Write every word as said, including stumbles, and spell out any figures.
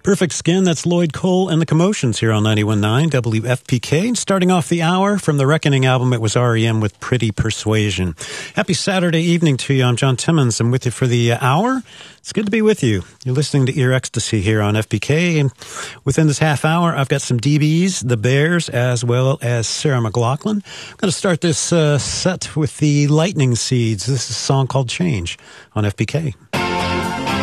Perfect Skin, that's Lloyd Cole and the Commotions here on ninety-one point nine W F P K. Starting off the hour from the Reckoning album, it was R E M with Pretty Persuasion. Happy Saturday evening to you. I'm John Timmons. I'm with you for the hour. It's good to be with you. You're listening to Ear Ecstasy here on F P K. And within this half hour, I've got some D Bs, the Bears, as well as Sarah McLachlan. I'm going to start this uh, set with the Lightning Seeds. This is a song called Change on F P K.